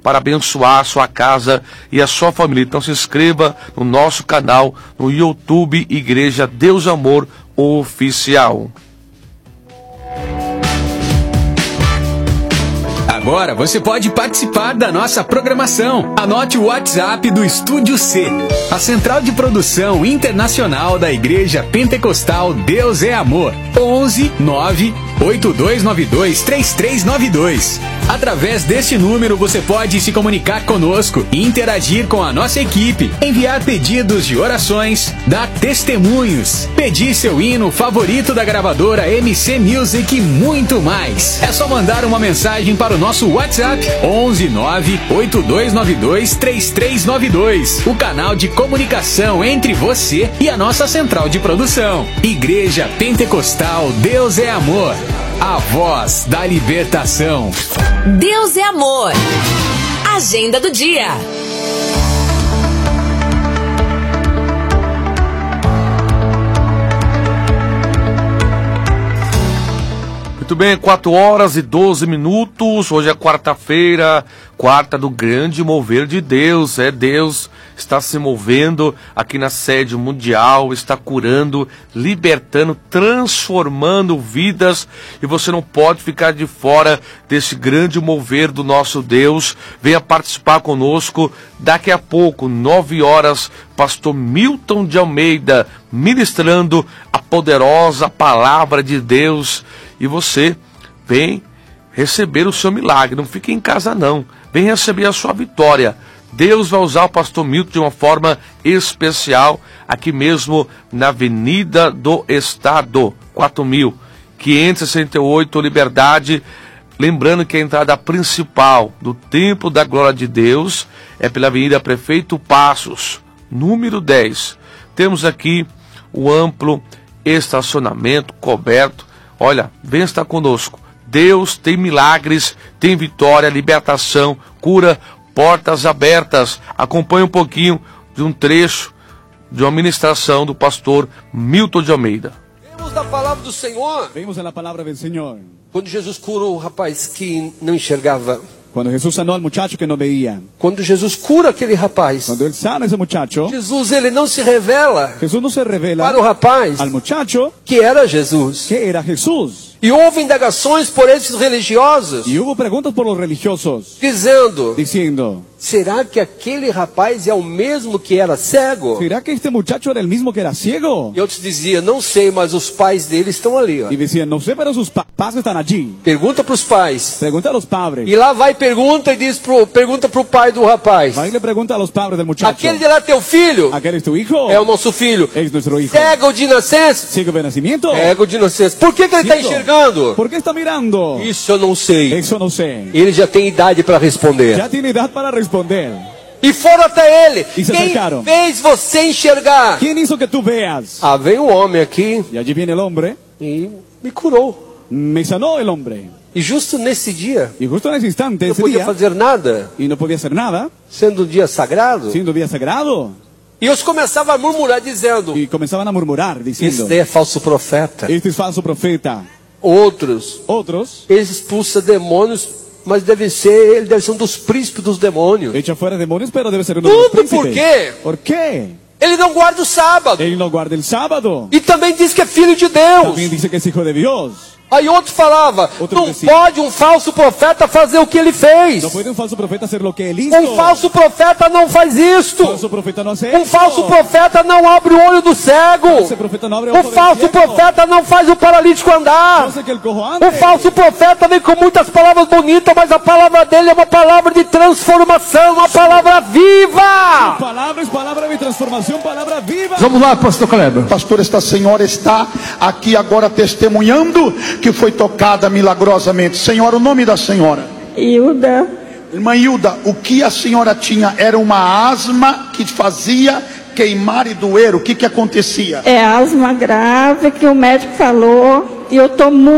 para abençoar a sua casa e a sua família. Então se inscreva no nosso canal no YouTube Igreja Deus Amor Oficial. Agora você pode participar da nossa programação. Anote o WhatsApp do Estúdio C, a central de produção internacional da Igreja Pentecostal Deus é Amor. 11 9 8292 3392. Através deste número você pode se comunicar conosco e interagir com a nossa equipe, enviar pedidos de orações, dar testemunhos, pedir seu hino favorito da gravadora MC Music e muito mais. É só mandar uma mensagem para o nosso WhatsApp 11 9 8292 3392. O canal de comunicação entre você e a nossa central de produção. Igreja Pentecostal Deus é Amor. A voz da libertação. Deus é Amor. Agenda do dia. Muito bem, 4h12. Hoje é quarta-feira, quarta do grande mover de Deus. Deus está se movendo aqui na sede mundial, está curando, libertando, transformando vidas. E você não pode ficar de fora desse grande mover do nosso Deus. Venha participar conosco. Daqui a pouco, 9 horas, pastor Milton de Almeida ministrando a poderosa palavra de Deus. E você vem receber o seu milagre. Não fique em casa não. Vem receber a sua vitória. Deus vai usar o pastor Milton de uma forma especial aqui mesmo na Avenida do Estado, 4.568, Liberdade. Lembrando que a entrada principal do Templo da Glória de Deus é pela Avenida Prefeito Passos, número 10. Temos aqui o amplo estacionamento coberto. Olha, venha estar conosco. Deus tem milagres, tem vitória, libertação, cura, portas abertas. Acompanhe um pouquinho de um trecho de uma ministração do pastor Milton de Almeida. Vemos da palavra do Senhor. Vemos a palavra do Senhor. Quando Jesus curou o rapaz que não enxergava. Quando Jesús sanó al muchacho que no veía. Quando Jesus cura aquele rapaz. Quando ele sana esse muchacho. Jesus, ele não se revela. Jesús no se revela para o rapaz. Al muchacho. Que era Jesus. Que era Jesús. E houve indagações por esses religiosos. E houve perguntas por os religiosos. Dizendo. Será que aquele rapaz é o mesmo que era cego? Será que este muchacho era o mesmo que era ciego? E eu te dizia, não sei, mas os pais dele estão ali. Ó. E dizia, não sei, mas os pais estão ali. Pergunta para os pais. Pergunta aos padres. E lá vai pergunta e pergunta para o pai do rapaz. Vai e le pergunta aos padres do muchacho. Aquele de lá é teu filho? Aquele é teu filho? É o nosso filho. É nosso filho. Cego de nascença? Cego de nascimento? Cego de nascença. Por que ele está enxergando? Por que está mirando? Isso eu não sei. Isso eu não sei. Ele já tem idade para responder. Já tem idade para responder. E foram até ele. E se acercaram. Quem fez você enxergar? Quem hizo que tu veas? Ah, veio um homem aqui. E allí viene el hombre. E me curou. Me sanó el hombre. E justo nesse dia. E justo nesse instante, não podia fazer nada. E não podia fazer nada. Sendo um dia sagrado. Sendo um dia sagrado. E eles começavam a murmurar dizendo. E começavam a murmurar dizendo. Este é falso profeta. Este é falso profeta. Outros. Eles expulsam demônios. Mas ele deve ser um dos príncipes dos demônios. Echa fora demônios, pero deve ser um dos príncipes. Por quê? Por quê? Ele não guarda o sábado. Ele não guarda o sábado. E também diz que é filho de Deus. Também diz que é filho de Deus. Aí outro falava, não pode um falso profeta fazer o que ele fez. Não pode um falso profeta fazer o que ele hizo. Um falso profeta não faz isto. Falso profeta não um falso profeta não abre o olho do cego. Um falso profeta não faz o paralítico andar. Um falso profeta vem com muitas palavras bonitas, mas a palavra dele é uma palavra de transformação, uma palavra viva. Palavra de transformação, palavra viva. Vamos lá, pastor Kleber. Pastor, esta senhora está aqui agora testemunhando que foi tocada milagrosamente. Senhora, o nome da senhora? Hilda. Irmã Hilda, o que a senhora tinha? Era uma asma que fazia queimar e doer. O que acontecia? É asma grave que o médico falou. E eu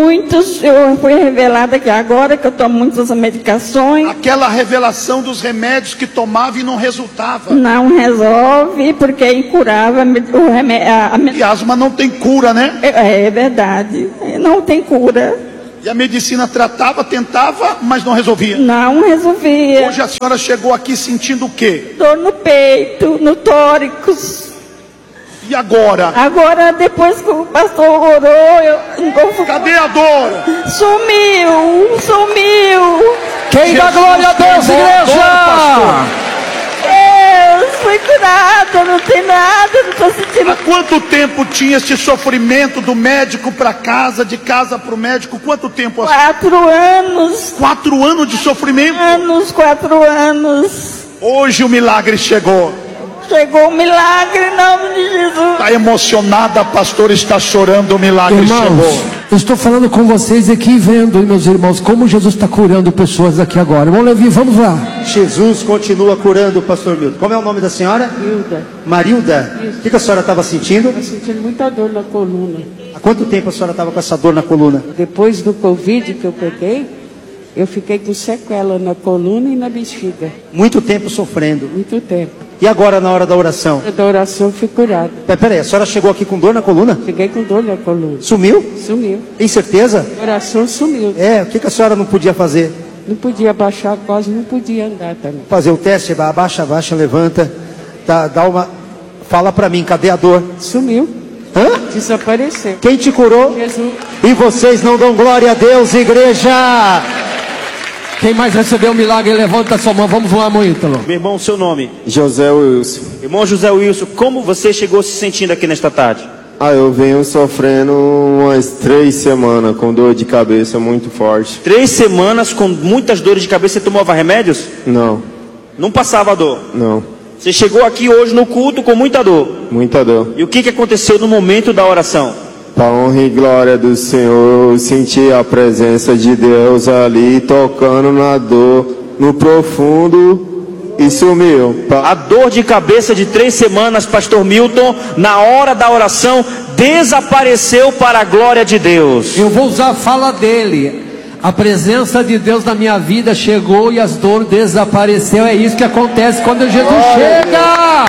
fui revelada aqui agora que eu tomo muitas medicações. Aquela revelação dos remédios que tomava e não resultava. Não resolve, porque é incurável. E asma não tem cura, né? É verdade, não tem cura. E a medicina tratava, tentava, mas não resolvia. Não resolvia. Hoje a senhora chegou aqui sentindo o quê? Dor no peito, no tórax. E agora? Agora, depois que o pastor orou, Cadê a dor? Sumiu. Quem dá glória a Deus, igreja? Deus, fui curada, não tem nada, não estou sentindo. Há quanto tempo tinha este sofrimento do médico para casa, de casa para o médico? Quanto tempo? 4 anos. 4 anos de sofrimento? 4 anos. Hoje o milagre chegou. Chegou o milagre em nome de Jesus. Está emocionada, a pastora está chorando, o milagre chegou. Eu estou falando com vocês aqui, vendo, meus irmãos, como Jesus está curando pessoas aqui agora. Irmão Levi, vamos lá. Jesus continua curando, pastor Milton. Como é o nome da senhora? Marilda. Marilda? O que a senhora estava sentindo? Estou sentindo muita dor na coluna. Há quanto tempo a senhora estava com essa dor na coluna? Depois do Covid que eu peguei, eu fiquei com sequela na coluna e na bexiga. Muito tempo sofrendo. Muito tempo. E agora na hora da oração? Da oração eu fui curada. Peraí, a senhora chegou aqui com dor na coluna? Cheguei com dor na coluna. Sumiu? Sumiu. Tem certeza? A oração sumiu. É, o que a senhora não podia fazer? Não podia abaixar, quase não podia andar também. Fazer o teste, abaixa, levanta. Dá uma... Fala pra mim, cadê a dor? Sumiu. Hã? Desapareceu. Quem te curou? Jesus. E vocês não dão glória a Deus, igreja? Quem mais recebeu o milagre, levanta sua mão. Vamos lá, irmão Ítalo. Meu irmão, seu nome? José Wilson. Irmão José Wilson, como você chegou se sentindo aqui nesta tarde? Eu venho sofrendo umas 3 semanas com dor de cabeça muito forte. 3 semanas com muitas dores de cabeça. Você tomava remédios? Não. Não passava dor? Não. Você chegou aqui hoje no culto com muita dor? Muita dor. E o que aconteceu no momento da oração? Para a honra e glória do Senhor, eu senti a presença de Deus ali, tocando na dor, no profundo, e sumiu. A dor de cabeça de 3 semanas, pastor Milton, na hora da oração, desapareceu para a glória de Deus. Eu vou usar a fala dele. A presença de Deus na minha vida chegou e as dores desapareceu. É isso que acontece quando Jesus chega.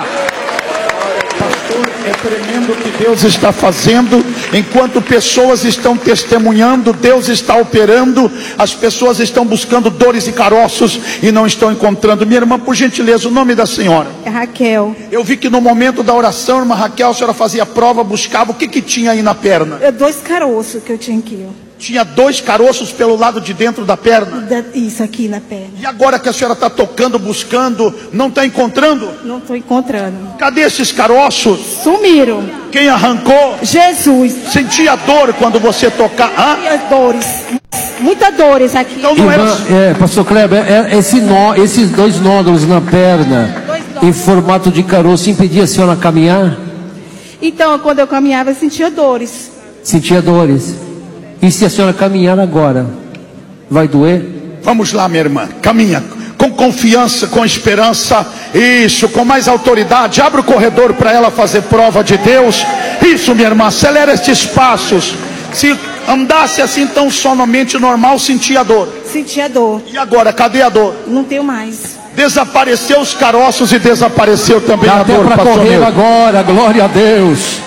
É tremendo o que Deus está fazendo. Enquanto pessoas estão testemunhando, Deus está operando. As pessoas estão buscando dores e caroços e não estão encontrando. Minha irmã, por gentileza, o nome da senhora? É Raquel. Eu vi que no momento da oração, irmã Raquel, a senhora fazia prova, buscava. O que tinha aí na perna? 2 caroços que eu tinha aqui, ó. Tinha 2 caroços pelo lado de dentro da perna? Isso aqui na perna. E agora que a senhora está tocando, buscando, não está encontrando? Não estou encontrando. Cadê esses caroços? Sumiram. Quem arrancou? Jesus. Sentia dor quando você tocar? As dores. Muitas dores aqui. Então não era... pastor Kleber, esses 2 nódulos na perna, em formato de caroço, impedia a senhora caminhar? Então, quando eu caminhava, eu sentia dores. Sentia dores. E se a senhora caminhar agora, vai doer? Vamos lá, minha irmã, caminha com confiança, com esperança, isso, com mais autoridade. Abre o corredor para ela fazer prova de Deus. Isso, minha irmã, acelera estes passos. Se andasse assim tão somente normal, sentia dor. Sentia dor. E agora, cadê a dor? Não tenho mais. Desapareceu os caroços e desapareceu também a dor. Dá para correr agora, glória a Deus.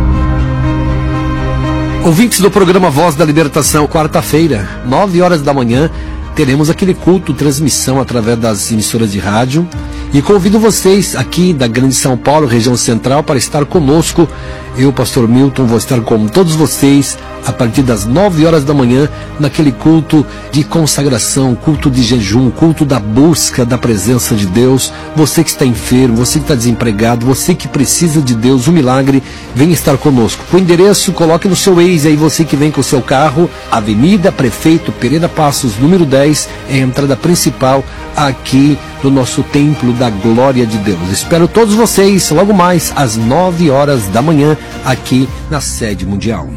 Ouvintes do programa Voz da Libertação, quarta-feira, 9 horas da manhã, teremos aquele culto, transmissão através das emissoras de rádio. E convido vocês aqui da Grande São Paulo, região central, para estar conosco. Eu, pastor Milton, vou estar com todos vocês a partir das 9 horas da manhã, naquele culto de consagração, culto de jejum, culto da busca da presença de Deus. Você que está enfermo, você que está desempregado, você que precisa de Deus, um milagre, vem estar conosco. O endereço, coloque no seu Waze aí, você que vem com o seu carro, Avenida Prefeito Pereira Passos, número 10, é a entrada principal aqui do nosso Templo da Glória de Deus. Espero todos vocês logo mais às 9 horas da manhã, aqui na sede mundial.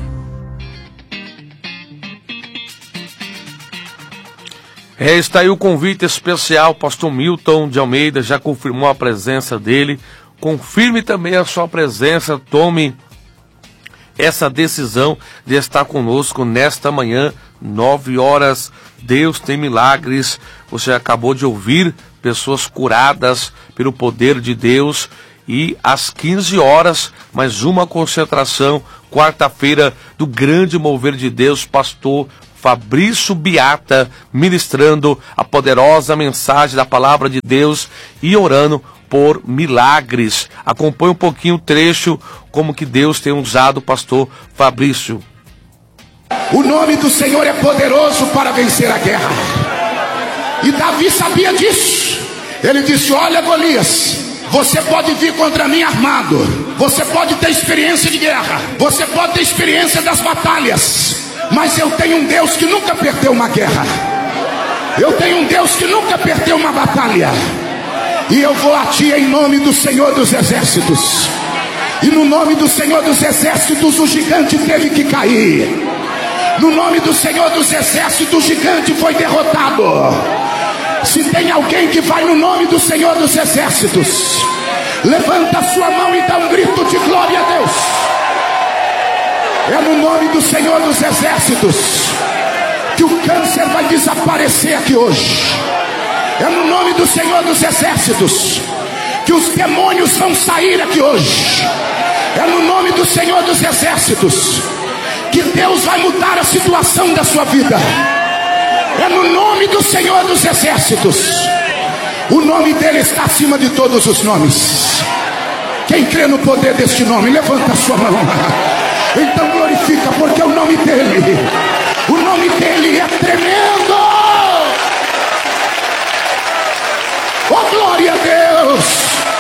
Está aí o convite especial. Pastor Milton de Almeida já confirmou a presença dele. Confirme também a sua presença. Tome essa decisão de estar conosco nesta manhã, 9 horas. Deus tem milagres. Você acabou de ouvir pessoas curadas pelo poder de Deus. E às 15 horas, mais uma concentração, quarta-feira, do grande mover de Deus, pastor Fabrício Biata, ministrando a poderosa mensagem da palavra de Deus e orando por milagres. Acompanhe um pouquinho o trecho, como que Deus tem usado o pastor Fabrício. O nome do Senhor é poderoso para vencer a guerra. E Davi sabia disso. Ele disse: olha, Golias, você pode vir contra mim armado, você pode ter experiência de guerra, você pode ter experiência das batalhas, mas eu tenho um Deus que nunca perdeu uma guerra. Eu tenho um Deus que nunca perdeu uma batalha. E eu vou a ti em nome do Senhor dos Exércitos. E no nome do Senhor dos Exércitos o gigante teve que cair. No nome do Senhor dos Exércitos o gigante foi derrotado. Se tem alguém que vai no nome do Senhor dos Exércitos, levanta a sua mão e dá um grito de glória a Deus. É no nome do Senhor dos Exércitos que o câncer vai desaparecer aqui hoje. É no nome do Senhor dos Exércitos que os demônios vão sair aqui hoje. É no nome do Senhor dos Exércitos que Deus vai mudar a situação da sua vida. É no nome do Senhor dos Exércitos. O nome dele está acima de todos os nomes. Quem crê no poder deste nome, levanta a sua mão. Então glorifica, porque o nome dele